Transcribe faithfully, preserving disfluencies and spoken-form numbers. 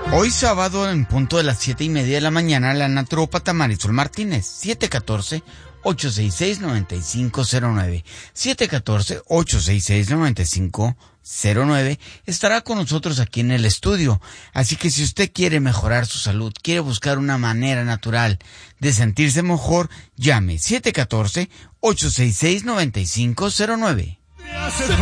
Hoy sábado, en punto de las siete y media de la mañana, la naturópata Marisol Martínez, siete uno cuatro, ocho seis seis, nueve cinco cero nueve, siete uno cuatro, ocho seis seis, nueve cinco cero nueve, estará con nosotros aquí en el estudio. Así que si usted quiere mejorar su salud, quiere buscar una manera natural de sentirse mejor, llame siete uno cuatro, ocho seis seis, nueve cinco cero nueve.